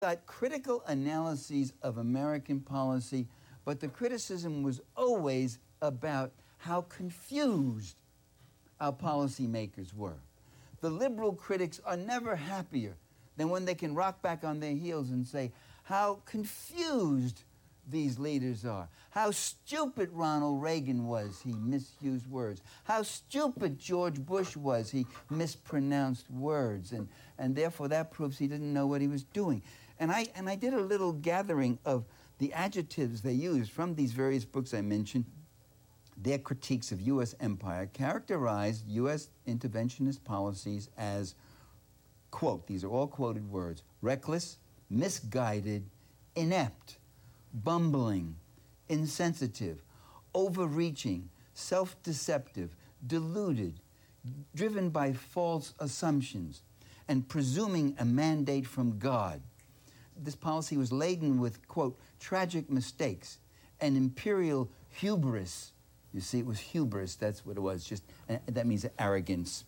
got critical analyses of American policy, but the criticism was always about how confused our policymakers were. The liberal critics are never happier than when they can rock back on their heels and say how confused these leaders are. How stupid Ronald Reagan was, he misused words. How stupid George Bush was, he mispronounced words. And therefore that proves he didn't know what he was doing. And I did a little gathering of the adjectives they used from these various books I mentioned. Their critiques of U.S. empire characterized U.S. interventionist policies as, quote, these are all quoted words, reckless, misguided, inept, bumbling, insensitive, overreaching, self-deceptive, deluded, driven by false assumptions, and presuming a mandate from God. This policy was laden with, quote, tragic mistakes and imperial hubris. You see, it was hubris, that's what it was, just that means arrogance.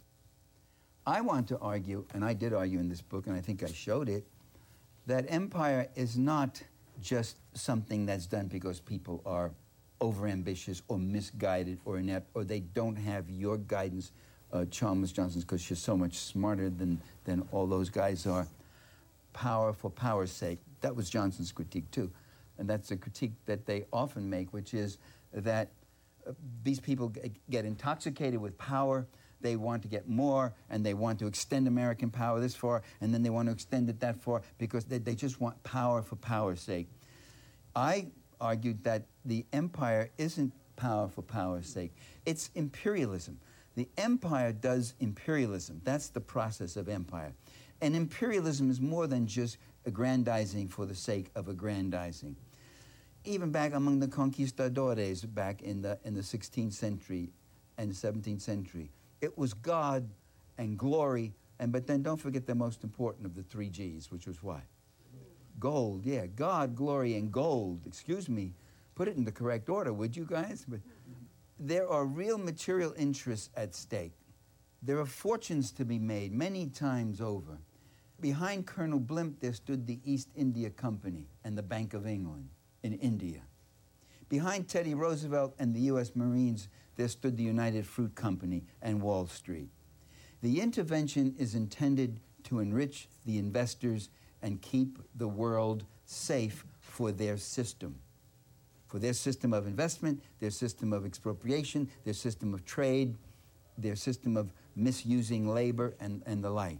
I want to argue, and I did argue in this book, and I think I showed it, that empire is not just something that's done because people are overambitious or misguided or inept, or they don't have your guidance, Chalmers Johnson's, because she's so much smarter than all those guys are. Power for power's sake. That was Johnson's critique too. And that's a critique that they often make, which is that these people get intoxicated with power. They want to get more, and they want to extend American power this far, and then they want to extend it that far because they just want power for power's sake. I argued that the empire isn't power for power's sake. It's imperialism. The empire does imperialism. That's the process of empire. And imperialism is more than just aggrandizing for the sake of aggrandizing. Even back among the conquistadores back in the 16th century and the 17th century, it was God and glory, but then don't forget the most important of the three G's, which was what? Gold, yeah, God, glory, and gold. Excuse me, put it in the correct order, would you guys? But there are real material interests at stake. There are fortunes to be made many times over. Behind Colonel Blimp, there stood the East India Company and the Bank of England in India. Behind Teddy Roosevelt and the U.S. Marines, there stood the United Fruit Company and Wall Street. The intervention is intended to enrich the investors and keep the world safe for their system of investment, their system of expropriation, their system of trade, their system of misusing labor, and the like.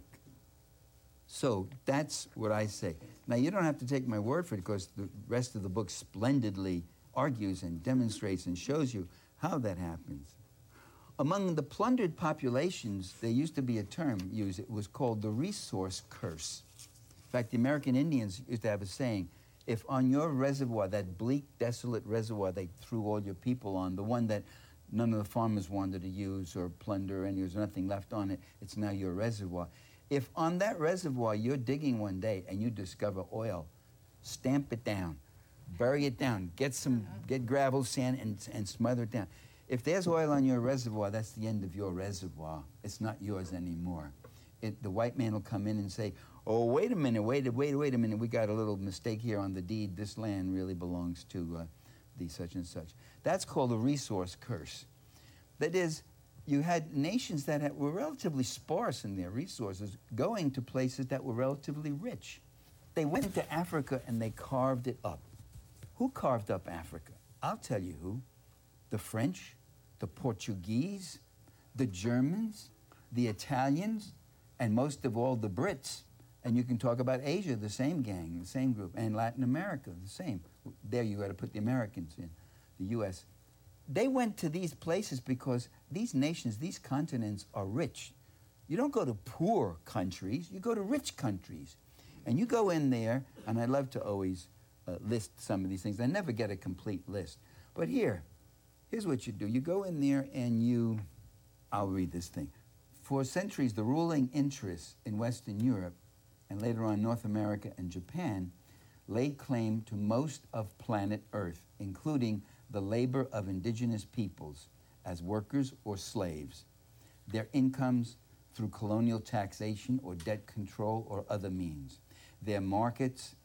So that's what I say. Now, you don't have to take my word for it, because the rest of the book splendidly argues and demonstrates and shows you how that happens. Among the plundered populations, there used to be a term used. It was called the resource curse. In fact, the American Indians used to have a saying, if on your reservoir, that bleak, desolate reservoir they threw all your people on, the one that none of the farmers wanted to use or plunder, and there's nothing left on it, it's now your reservoir. If on that reservoir you're digging one day and you discover oil, stamp it down, bury it down, get gravel, sand, and smother it down. If there's oil on your reservoir, that's the end of your reservoir. It's not yours anymore. The white man will come in and say, oh, wait a minute, wait a minute, we got a little mistake here on the deed. This land really belongs to the such and such. That's called a resource curse. That is, you had nations that were relatively sparse in their resources going to places that were relatively rich. They went into Africa and they carved it up. Who carved up Africa? I'll tell you who. The French, the Portuguese, the Germans, the Italians, and most of all the Brits. And you can talk about Asia, the same gang, the same group, and Latin America, the same. There you got to put the Americans in, the U.S. They went to these places because these nations, these continents are rich. You don't go to poor countries, you go to rich countries. And you go in there, and I love to always list some of these things. I never get a complete list. But here's what you do. You go in there and I'll read this thing. For centuries, the ruling interests in Western Europe, and later on North America and Japan, laid claim to most of planet Earth, including the labor of indigenous peoples as workers or slaves, their incomes through colonial taxation or debt control or other means, their markets